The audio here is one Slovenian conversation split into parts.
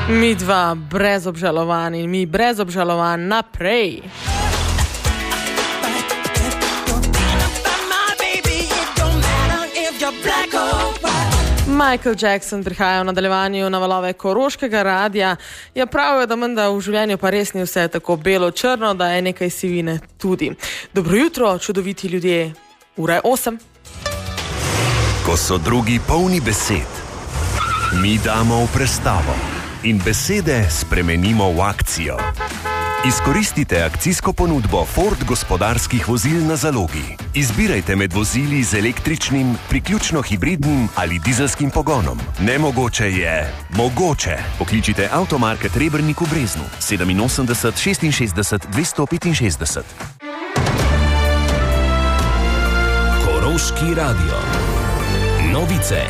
Mi dva brez obžalovanj in mi brez obžalovanj naprej. Michael Jackson prihaja v nadaljevanju na valove Koroškega radia. Ja, pravijo, da menda v življenju pa res ni vse tako belo-črno, da je nekaj sivine tudi. Dobro jutro, čudoviti ljudje. Ura je 8. Ko so drugi polni besed, mi damo v prestavo in besede spremenimo v akcijo. Izkoristite akcijsko ponudbo Ford gospodarskih vozil na zalogi. Izbirajte med vozili z električnim, priključno hibridnim ali dizelskim pogonom. Nemogoče je mogoče. Pokličite Avtomarket Rebernik v Breznu 87 66 265. Koroški radio. Novice.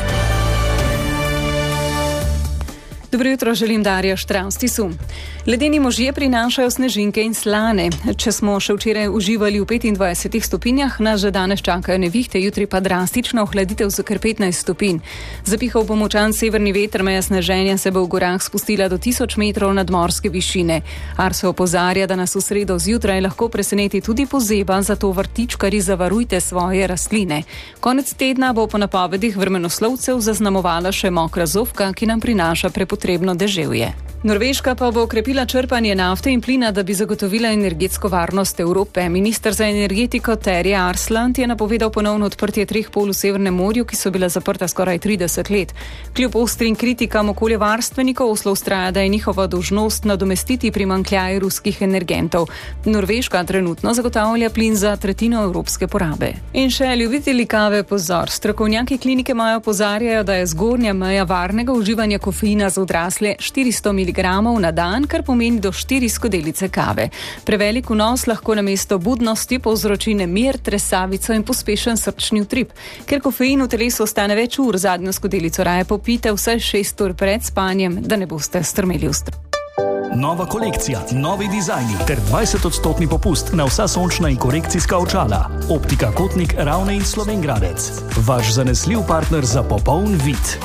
Dobro jutro, želim Darja Štravstisu. Ledeni možje prinašajo snežinke in slane. Če smo še včeraj uživali v 25 stopinjah, nas že danes čakajo nevihte, jutri pa drastična ohladitev za kar 15 stopinj. Zapihal bo močan severni veter, meja sneženja se bo v gorah spustila do 1000 metrov nadmorske višine. Arso opozarja, da nas v sredo zjutraj lahko preseneti tudi pozeba, zato vrtičkarji zavarujte svoje rastline. Konec tedna bo po napovedih vremenoslovcev zaznamovala še mokra zofka, ki nam prinaša prepotrebno deževje. Norveška pa bo okrepila črpanje nafte in plina, da bi zagotovila energetsko varnost Evrope. Minister za energetiko Terje Arsland je napovedal ponovno odprtje 3 pol v Severnem morju, ki so bila zaprta skoraj 30 let. Kljub ostrim kritikam okoljevarstvenikov Oslo vztraja, da je njihova dolžnost nadomestiti primanjkljaj ruskih energentov. Norveška trenutno zagotavlja plin za tretjino evropske porabe. In še ljubitelji kave, pozor. Strokovnjaki klinike Maja opozarjajo, da je zgornja meja varnega uživanja kofeina za odrasle 400 mg na dan, kar pomeni do 4 skodelice kave. Prevelik vnos lahko namesto budnosti povzroči nemir, tresavico in pospešen srčni utrip. Ker kofein v telesu ostane več ur, zadnjo skodelico raje popite vsaj 6 ur pred spanjem, da ne boste strmeli v strop. Nova kolekcija, novi dizajni ter 20% popust na vsa sončna in korekcijska očala. Optika Kotnik, Ravne in Slovenj Gradec. Vaš zanesljiv partner za popoln vid.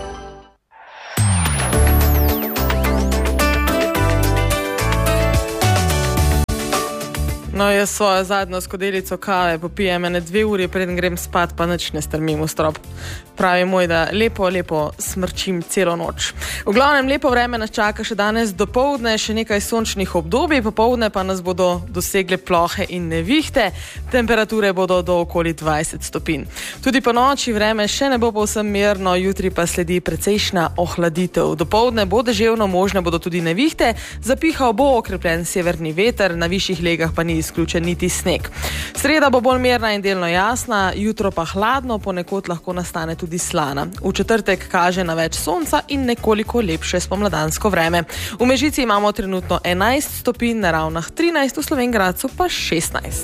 No, jaz svojo zadnjo skodelico kave popijem 2 uri, preden grem spat, pa nič ne strmim v strop. Pravi moj, da lepo smrčim celo noč. V glavnem, lepo vreme nas čaka še danes dopoldne, še nekaj sončnih obdobij, popoldne pa nas bodo dosegle plohe in nevihte, temperature bodo do okoli 20 stopinj. Tudi po noči vreme še ne bo povsem mirno, jutri pa sledi precejšnja ohladitev. Dopoldne bo deževno, možne bodo tudi nevihte, zapihal bo okrepljen severni veter, na višjih legah pa ni izključen niti sneg. Sreda bo bolj mirna in delno jasna, jutro pa hladno, ponekod lahko nastane tudi slana. V četrtek kaže na več sonca in nekoliko lepše spomladansko vreme. V Mežici imamo trenutno 11 stopinj, na Ravnah 13, v Slovenj Gradcu pa 16.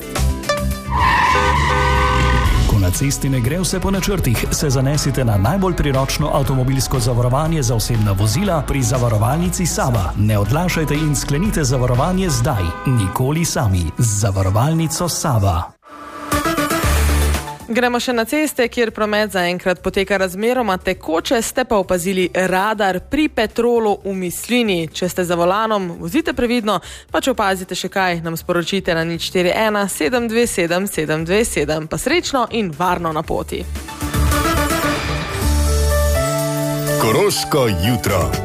Ko na cesti ne gre vse po načrtih, se zanesite na najbolj priročno avtomobilsko zavarovanje za osebna vozila pri zavarovalnici Sava. Ne odlašajte in sklenite zavarovanje zdaj. Nikoli sami. Z zavarovalnico Sava. Gremo še na ceste, kjer promet zaenkrat poteka razmeroma tekoče, ste pa opazili radar pri Petrolu v Mislini. Če ste za volanom, vozite previdno, pa če opazite še kaj, nam sporočite na 041 727 727. Pa srečno in varno na poti. Koroško jutro.